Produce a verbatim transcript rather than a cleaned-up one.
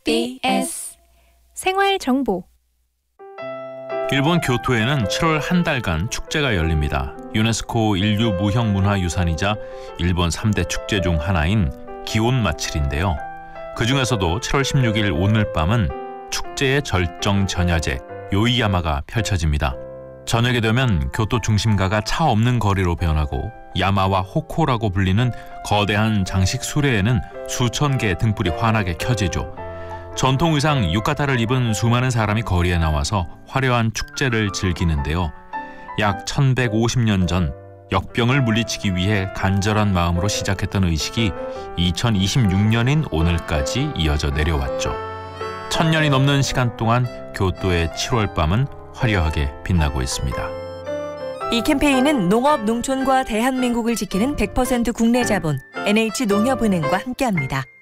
엠비에스 생활정보. 일본 교토에는 칠월 한 달간 축제가 열립니다. 유네스코 인류 무형문화유산이자 일본 삼 대 축제 중 하나인 기온마칠인데요. 그중에서도 칠월 십육일 오늘 밤은 축제의 절정 전야제 요이야마가 펼쳐집니다. 저녁이 되면 교토 중심가가 차 없는 거리로 변하고 야마와 호코라고 불리는 거대한 장식 수레에는 수천 개의 등불이 환하게 켜지죠. 전통 의상 유카타를 입은 수많은 사람이 거리에 나와서 화려한 축제를 즐기는데요. 약 천백오십 년 전 역병을 물리치기 위해 간절한 마음으로 시작했던 의식이 이천이십육 년인 오늘까지 이어져 내려왔죠. 천년이 넘는 시간 동안 교토의 칠월 밤은 화려하게 빛나고 있습니다. 이 캠페인은 농업, 농촌과 대한민국을 지키는 백 퍼센트 국내 자본 엔에이치농협은행과 함께합니다.